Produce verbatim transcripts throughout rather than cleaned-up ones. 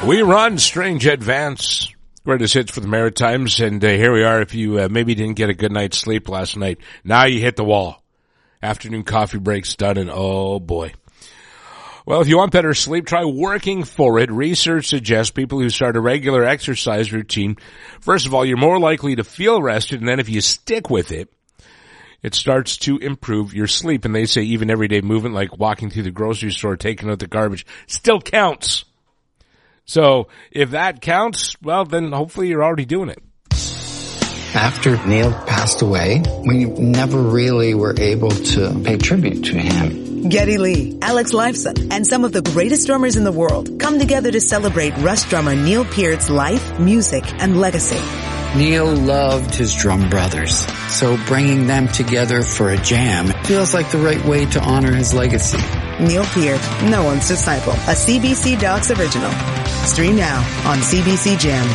We run Strange Advance, greatest hits for the Maritimes, and uh, here we are. If you uh, maybe didn't get a good night's sleep last night, now you hit the wall. Afternoon coffee break's done, and oh boy. Well, if you want better sleep, try working for it. Research suggests people who start a regular exercise routine, first of all, you're more likely to feel rested, and then if you stick with it, it starts to improve your sleep. And they say even everyday movement like walking through the grocery store, taking out the garbage, still counts. So if that counts, well, then hopefully you're already doing it. After Neil passed away, we never really were able to pay tribute to him. Geddy Lee, Alex Lifeson, and some of the greatest drummers in the world come together to celebrate Rush drummer Neil Peart's life, music, and legacy. Neil loved his drum brothers, so bringing them together for a jam feels like the right way to honor his legacy. Neil Peart, no one's disciple, a C B C Docs original. Stream now on C B C Jam.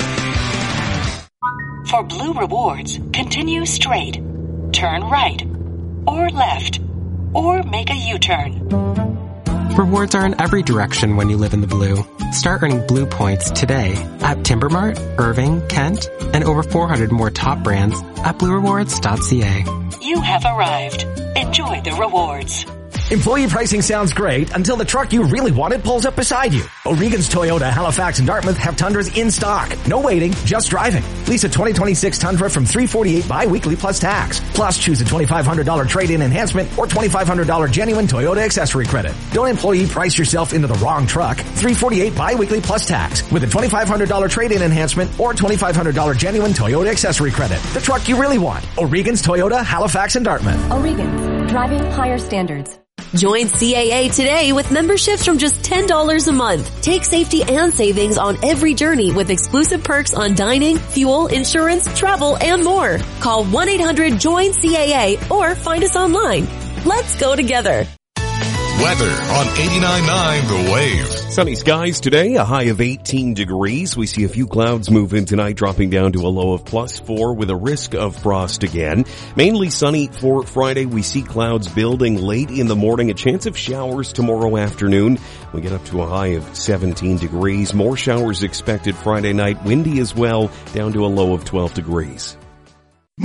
For Blue Rewards, continue straight, turn right, or left, or make a U-turn. Rewards are in every direction when you live in the Blue. Start earning Blue points today at Timbermart, Irving, Kent, and over four hundred more top brands at blue rewards dot c a. You have arrived. Enjoy the rewards. Employee pricing sounds great until the truck you really wanted pulls up beside you. O'Regan's Toyota, Halifax, and Dartmouth have Tundras in stock. No waiting, just driving. Lease a twenty twenty-six Tundra from three forty-eight bi-weekly plus tax. Plus choose a twenty-five hundred dollars trade-in enhancement or twenty-five hundred dollars genuine Toyota accessory credit. Don't employee price yourself into the wrong truck. three forty-eight bi-weekly plus tax with a twenty-five hundred dollars trade-in enhancement or twenty-five hundred dollars genuine Toyota accessory credit. The truck you really want. O'Regan's Toyota, Halifax, and Dartmouth. O'Regan's, driving higher standards. Join C A A today with memberships from just ten dollars a month. Take safety and savings on every journey with exclusive perks on dining, fuel, insurance, travel, and more. Call one eight hundred join C A A or find us online. Let's go together. Weather on eighty-nine point nine The Wave. Sunny skies today, a high of eighteen degrees. We see a few clouds move in tonight, dropping down to a low of plus four with a risk of frost again. Mainly sunny for Friday. We see clouds building late in the morning. A chance of showers tomorrow afternoon. We get up to a high of seventeen degrees. More showers expected Friday night. Windy as well, down to a low of twelve degrees.